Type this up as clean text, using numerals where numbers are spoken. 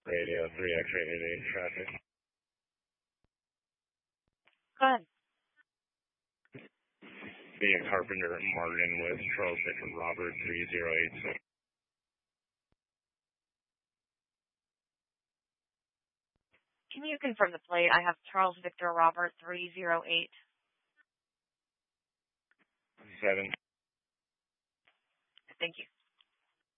Radio 3 X-ray 88 traffic. Go ahead. Being Carpenter Martin with Charles Victor Robert 3086. Can you confirm the plate? I have Charles Victor Robert 308. 7. Thank you.